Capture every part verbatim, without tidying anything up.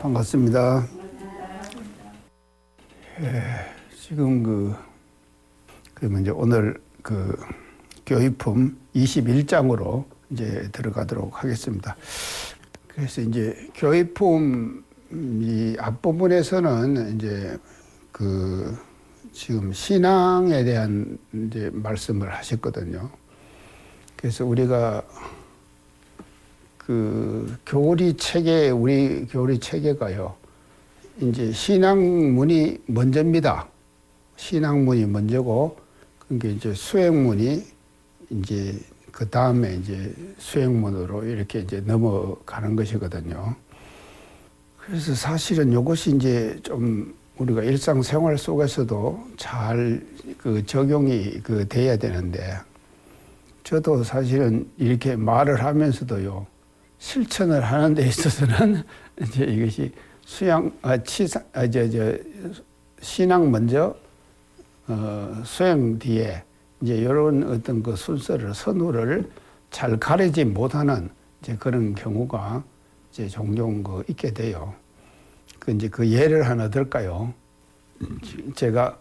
반갑습니다. 예, 지금 그, 그러면 이제 오늘 그 교의품 이십일 장으로 이제 들어가도록 하겠습니다. 그래서 이제 교의품 이 앞부분에서는 이제 그 지금 신앙에 대한 이제 말씀을 하셨거든요. 그래서 우리가 그 교리 체계, 우리 교리 체계가요, 이제 신학문이 먼저입니다. 신학문이 먼저고, 그게 이제 수행문이 이제 그 다음에 이제 수행문으로 이렇게 이제 넘어가는 것이거든요. 그래서 사실은 이것이 이제 좀 우리가 일상생활 속에서도 잘 그 적용이 그 돼야 되는데, 저도 사실은 이렇게 말을 하면서도요, 실천을 하는 데 있어서는 이제 이것이 수양, 아, 치상, 아, 저, 저, 신앙 먼저, 어, 수행 뒤에 이제 이런 어떤 그 순서를, 선우를 잘 가리지 못하는 이제 그런 경우가 이제 종종 그 있게 돼요. 그 이제 그 예를 하나 들까요? 제가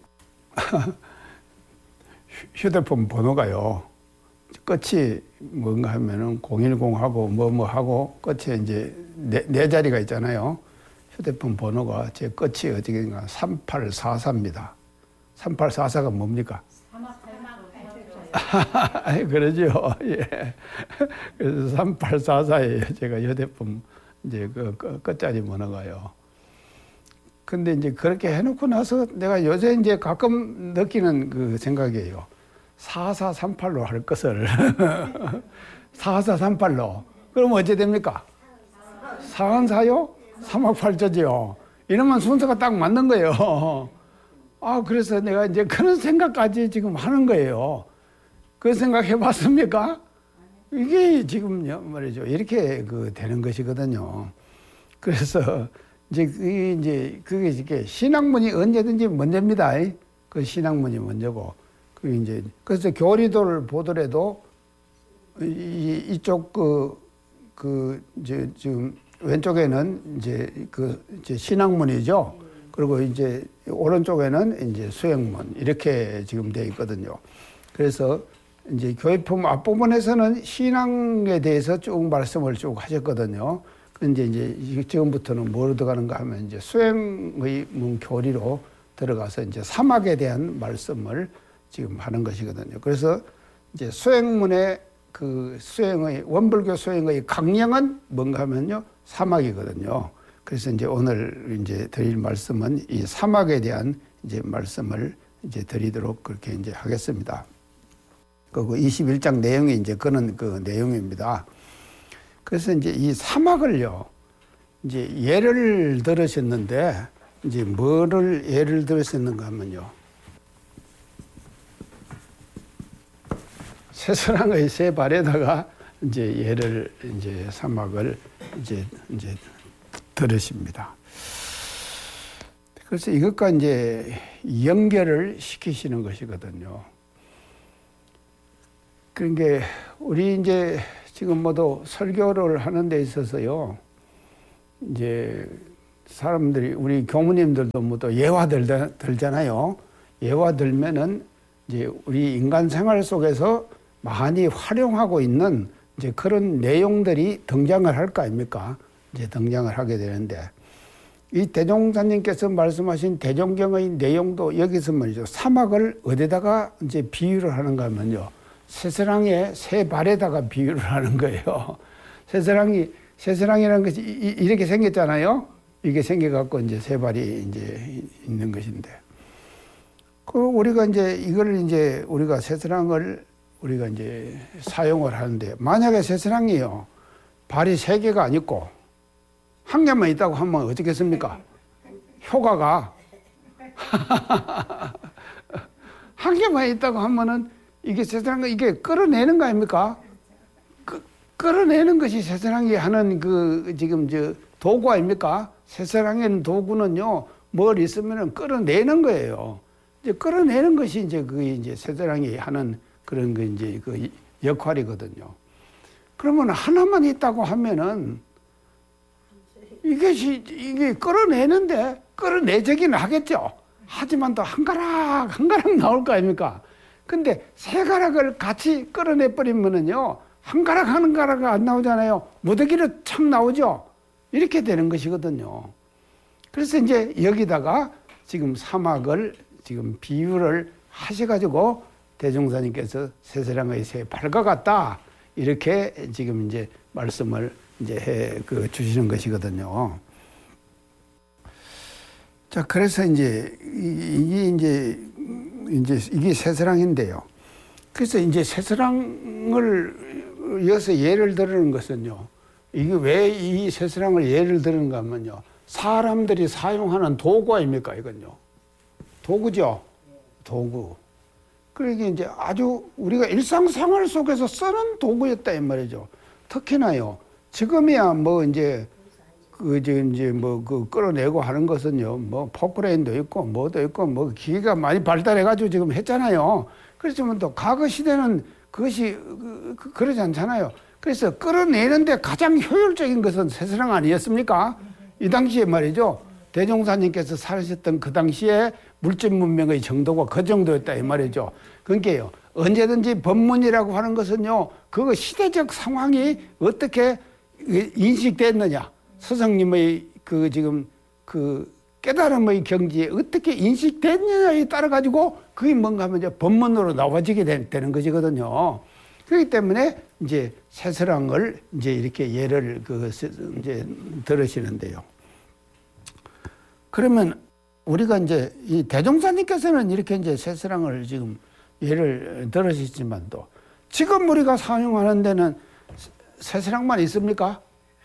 휴대폰 번호가요, 끝이 뭔가 하면은 공일공하고 뭐뭐하고 끝에 이제 네, 네 자리가 있잖아요. 휴대폰 번호가 제 끝이 어디인가 삼팔사사입니다. 삼팔사사가 뭡니까? 그러죠. 예. 그래서 삼팔사사에 제가 휴대폰 이제 그 끝자리 번호가요. 근데 이제 그렇게 해놓고 나서 내가 요새 이제 가끔 느끼는 그 생각이에요. 사사삼팔로 할 것을 사사삼팔로 그러면 어찌 됩니까? 사흔사요? 삼억팔조지요. 이러면 순서가 딱 맞는 거예요. 아, 그래서 내가 이제 그런 생각까지 지금 하는 거예요. 그 생각 해봤습니까? 이게 지금 말이죠, 이렇게 그 되는 것이거든요. 그래서 이제 그게 이제 그게 이렇게 신학문이 언제든지 먼저입니다. 그 신학문이 먼저고. 그 이제 그래서 교리도를 보더라도 이 이쪽 그 그 이제 지금 왼쪽에는 이제 그 이제 신학문이죠. 그리고 이제 오른쪽에는 이제 수행문 이렇게 지금 되어 있거든요. 그래서 이제 교의품 앞부분에서는 신앙에 대해서 쭉 말씀을 쭉 하셨거든요. 근데 이제 지금부터는 뭐로 들어가는가 하면 이제 수행의 문 교리로 들어가서 이제 사막에 대한 말씀을 지금 하는 것이거든요. 그래서 이제 수행문의 그 수행의, 원불교 수행의 강령은 뭔가 하면요, 사막이거든요. 그래서 이제 오늘 이제 드릴 말씀은 이 사막에 대한 이제 말씀을 이제 드리도록 그렇게 이제 하겠습니다. 그 이십일 장 내용이 이제 그런 그 내용입니다. 그래서 이제 이 사막을요, 이제 예를 들으셨는데, 이제 뭐를 예를 들으셨는가 하면요, 새서랑의 세 발에다가 이제 예를 이제 사막을 이제 이제 들으십니다. 그래서 이것과 이제 연결을 시키시는 것이거든요. 그러니까 우리 이제 지금 모두 설교를 하는 데 있어서요, 이제 사람들이, 우리 교무님들도 모두 예화 들, 들잖아요. 예화 들면은 이제 우리 인간 생활 속에서 많이 활용하고 있는 이제 그런 내용들이 등장을 할 거 아닙니까? 이제 등장을 하게 되는데, 이 대종사님께서 말씀하신 대종경의 내용도 여기서 말이죠, 사막을 어디다가 이제 비유를 하는가 하면요, 새서랑의 세 발에다가 비유를 하는 거예요. 새서랑이, 새서랑이라는 것이 이렇게 생겼잖아요. 이게 생겨갖고 이제 세 발이 이제 있는 것인데. 그 우리가 이제 이걸 이제 우리가 새서랑을 우리가 이제 사용을 하는데, 만약에 새서랑이요, 발이 세 개가 아니고 한 개만 있다고 하면 어떻겠습니까? 효과가 한 개만 있다고 하면은 이게 새서랑, 이게 끌어내는 거 아닙니까? 그, 끌어내는 것이 새서랑이 하는 그 지금 저 도구 아닙니까? 새서랑에는 도구는요, 뭘 있으면은 끌어내는 거예요. 이제 끌어내는 것이 이제 그게 이제 새서랑이 하는 그런 그 이제 그 역할이거든요. 그러면 하나만 있다고 하면은 이것이, 이게 끌어내는데, 끌어내지긴 하겠죠. 하지만 또 한 가락, 한 가락 나올 거 아닙니까? 근데 세 가락을 같이 끌어내버리면은요, 한 가락, 한 가락 안 나오잖아요. 무더기로 착 나오죠. 이렇게 되는 것이거든요. 그래서 이제 여기다가 지금 사막을 지금 비유를 하셔가지고 대종사님께서 새세랑의 새 발과 같다. 이렇게 지금 이제 말씀을 이제 해, 그, 주시는 것이거든요. 자, 그래서 이제, 이게 이제, 이제, 이게 새세랑인데요. 그래서 이제 새세랑을 이어서 예를 들는 것은요. 이게 왜 이 새세랑을 예를 드는가 하면요. 사람들이 사용하는 도구 아닙니까, 이건요. 도구죠. 도구. 그러니까 이제 아주 우리가 일상생활 속에서 쓰는 도구였다, 이 말이죠. 특히나요. 지금이야 뭐 이제 그 이제 뭐 그 끌어내고 하는 것은요. 뭐 포크레인도 있고 뭐도 있고 뭐 기계가 많이 발달해가지고 지금 했잖아요. 그렇지만 또 과거 시대는 그것이 그, 그, 그러지 않잖아요. 그래서 끌어내는데 가장 효율적인 것은 새세랑 아니었습니까? 이 당시에 말이죠. 대종사님께서 살으셨던 그 당시에 물질 문명의 정도가 그 정도였다 이 말이죠. 그러니까요. 언제든지 법문이라고 하는 것은요. 그 시대적 상황이 어떻게 인식됐느냐. 스승님의 그 지금 그 깨달음의 경지에 어떻게 인식됐느냐에 따라 가지고 그게 뭔가 하면 이제 법문으로 나와지게 되는 것이거든요. 그렇기 때문에 이제 새세랑을 이제 이렇게 예를 그 이제 들으시는데요. 그러면 우리가 이제 이 대종사님께서는 이렇게 이제 새세랑을 지금 예를 들으시지만도 지금 우리가 사용하는 데는 새세랑만 있습니까?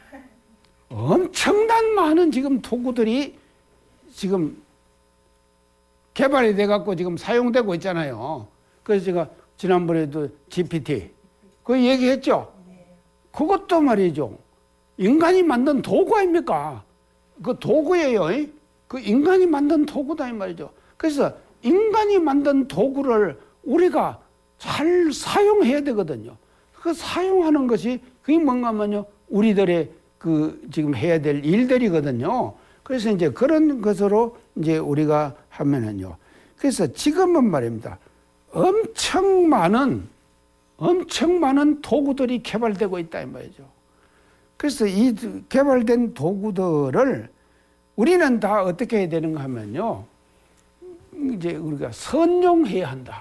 엄청난 많은 지금 도구들이 지금 개발이 돼 갖고 지금 사용되고 있잖아요. 그래서 제가 지난번에도 지피티 그 얘기했죠. 그것도 말이죠. 인간이 만든 도구 아닙니까? 그 도구예요. 그 인간이 만든 도구다 이 말이죠. 그래서 인간이 만든 도구를 우리가 잘 사용해야 되거든요. 그 사용하는 것이 그게 뭔가 하면요. 우리들의 그 지금 해야 될 일들이거든요. 그래서 이제 그런 것으로 이제 우리가 하면은요. 그래서 지금은 말입니다. 엄청 많은, 엄청 많은 도구들이 개발되고 있다 이 말이죠. 그래서 이 개발된 도구들을 우리는 다 어떻게 해야 되는가 하면요. 이제 우리가 선용해야 한다.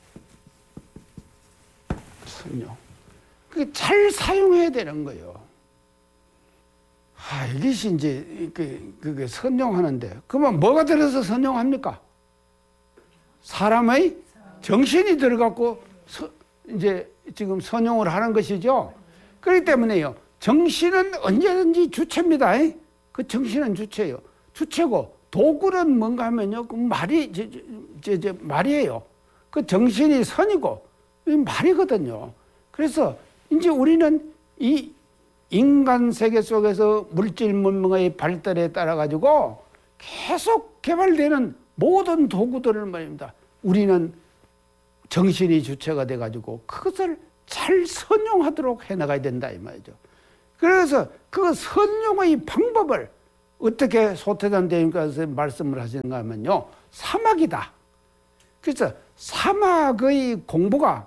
선용. 그게 잘 사용해야 되는 거예요. 아, 이것이 이제, 그, 그게 선용하는데, 그러면 뭐가 들어서 선용합니까? 사람의 정신이 들어갖고, 서, 이제 지금 선용을 하는 것이죠. 그렇기 때문에요. 정신은 언제든지 주체입니다. 그 정신은 주체예요. 주체고, 도구는 뭔가 하면요. 그 말이, 저, 저, 저, 말이에요. 그 정신이 선이고, 말이거든요. 그래서 이제 우리는 이 인간 세계 속에서 물질 문명의 발달에 따라 가지고 계속 개발되는 모든 도구들을 말입니다. 우리는 정신이 주체가 돼 가지고 그것을 잘 선용하도록 해 나가야 된다 이 말이죠. 그래서 그 선용의 방법을 어떻게 소태단 대님께서 말씀을 하시는가 하면요. 사막이다. 그래서 사막의 공부가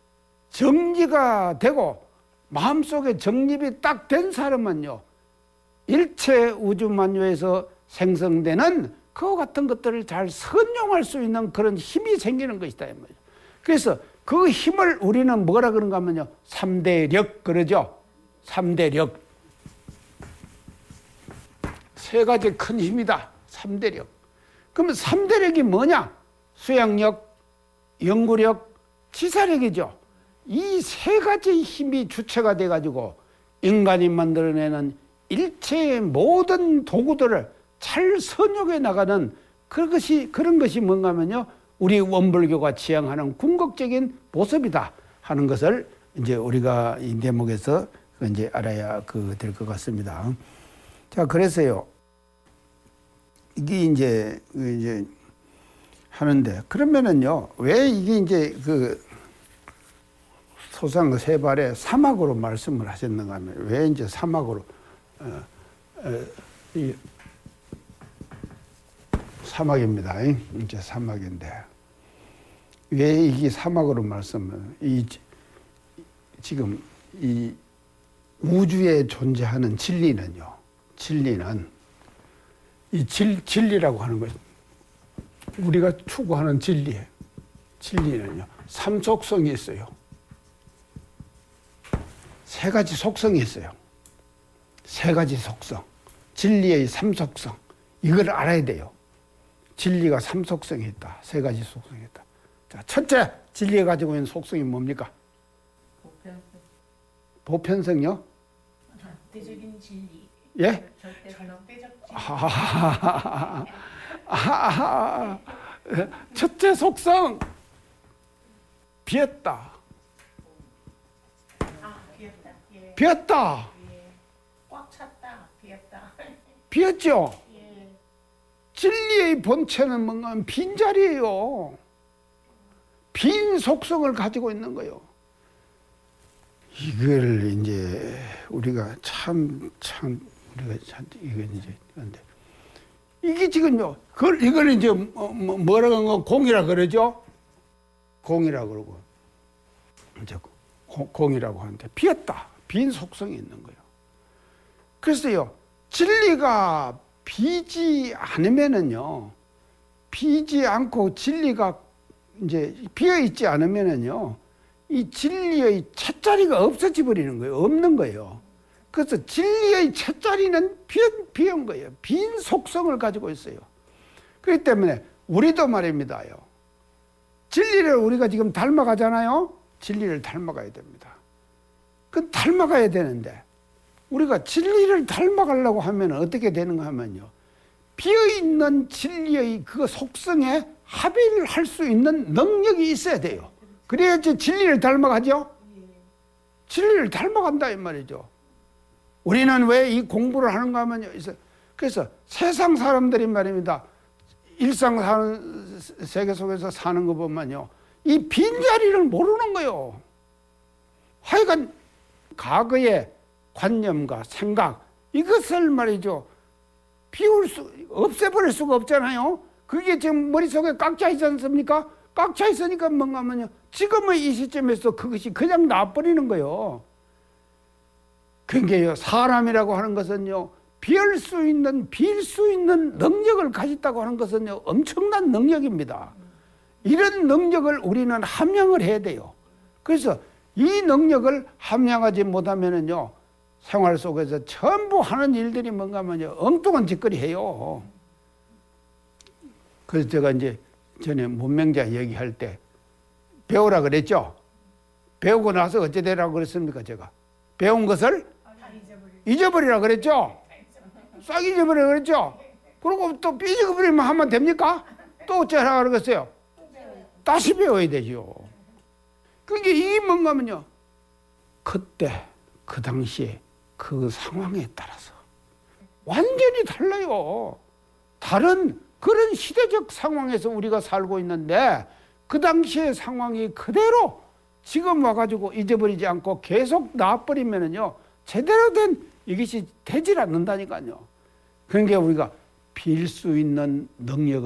정리가 되고 마음속에 정립이 딱 된 사람은요. 일체 우주만유에서 생성되는 그와 같은 것들을 잘 선용할 수 있는 그런 힘이 생기는 것이다. 그래서 그 힘을 우리는 뭐라 그런가 하면요. 삼대력 그러죠. 삼대력. 세 가지 큰 힘이다. 삼대력. 그러면 삼대력이 뭐냐? 수양력, 연구력, 지사력이죠. 이 세 가지 힘이 주체가 돼가지고 인간이 만들어내는 일체의 모든 도구들을 잘 선용해 나가는 그것이, 그런 것이 뭔가 하면요. 우리 원불교가 지향하는 궁극적인 모습이다 하는 것을 이제 우리가 이 대목에서 이제 알아야 그 될 것 같습니다. 자, 그래서요. 이게 이제, 이제 하는데, 그러면은요. 왜 이게 이제 그 소상 세 발에 사막으로 말씀을 하셨는가 하면 왜 이제 사막으로 어, 어, 이 사막입니다. 이제 사막인데 왜 이게 사막으로 말씀을 이 지금 이 우주에 존재하는 진리는요. 진리는 이 진, 진리라고 하는 것, 우리가 추구하는 진리, 진리는요. 삼속성이 있어요. 세 가지 속성이 있어요. 세 가지 속성. 진리의 삼속성. 이걸 알아야 돼요. 진리가 삼속성이 있다. 세 가지 속성이 있다. 자, 첫째, 진리가 가지고 있는 속성이 뭡니까? 보편성. 보편성이요? 절대적인 진리. 예? 절대, 절대적 진리. 아, 아, 첫째 속성, 비었다. 아, 비었다. 예. 비었다. 예. 꽉 찼다. 비었다. 비었죠? 예. 진리의 본체는 뭔가 빈자리예요. 빈 속성을 가지고 있는 거예요. 이걸 이제 우리가 참, 참, 우리가 참, 이거 이제, 그런데. 이게 지금요, 그걸, 이걸 이제 뭐, 뭐라고 하는 거, 공이라 그러죠? 공이라 그러고. 이제 공, 공이라고 하는데, 비었다. 빈 속성이 있는 거예요. 그래서요, 진리가 비지 않으면은요, 비지 않고 진리가 이제 비어있지 않으면은요, 이 진리의 찻자리가 없어져 버리는 거예요. 없는 거예요. 그래서 진리의 찻자리는 비은, 비은 거예요. 빈 속성을 가지고 있어요. 그렇기 때문에 우리도 말입니다요. 진리를 우리가 지금 닮아가잖아요. 진리를 닮아가야 됩니다. 그 닮아가야 되는데 우리가 진리를 닮아가려고 하면 어떻게 되는가 하면요. 비어있는 진리의 그 속성에 합의를 할 수 있는 능력이 있어야 돼요. 그래야지 진리를 닮아가죠. 진리를 닮아간다 이 말이죠. 우리는 왜 이 공부를 하는가 하면요. 그래서 세상 사람들이 말입니다. 일상 사는 세계 속에서 사는 거 보면요. 이 빈자리를 모르는 거예요. 하여간 과거의 관념과 생각 이것을 말이죠. 비울 수, 없애버릴 수가 없잖아요. 그게 지금 머릿속에 꽉 차 있지 않습니까? 꽉 차 있으니까 뭔가 하면요. 지금의 이 시점에서 그것이 그냥 나버리는 거예요. 그러니까 사람이라고 하는 것은요. 비울 수 있는, 빌 수 있는 능력을 가졌다고 하는 것은요. 엄청난 능력입니다. 이런 능력을 우리는 함양을 해야 돼요. 그래서 이 능력을 함양하지 못하면은요. 생활 속에서 전부 하는 일들이 뭔가 하면요. 엉뚱한 짓거리 해요. 그래서 제가 이제 전에 문명자 얘기할 때 배우라 그랬죠? 배우고 나서 어찌 되라고 그랬습니까, 제가? 배운 것을 잊어버리라 그랬죠? 싹 잊어버리라 그랬죠? 그리고 또 삐져버리면 하면 됩니까? 또 어쩌라 그러겠어요? 다시 배워야 되죠. 그게 이게 뭔가 하면요. 그때, 그 당시에, 그 상황에 따라서 완전히 달라요. 다른 그런 시대적 상황에서 우리가 살고 있는데 그 당시의 상황이 그대로 지금 와가지고 잊어버리지 않고 계속 놔버리면은요 제대로 된 이것이 되질 않는다니까요. 그러니까 우리가 빌 수 있는 능력을